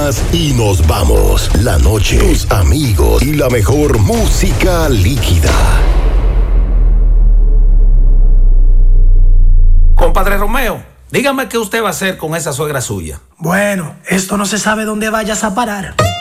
más y nos vamos. La noche, tus amigos y la mejor música líquida. Compadre Romeo, dígame qué usted va a hacer con esa suegra suya. Bueno, esto no se sabe dónde vayas a parar.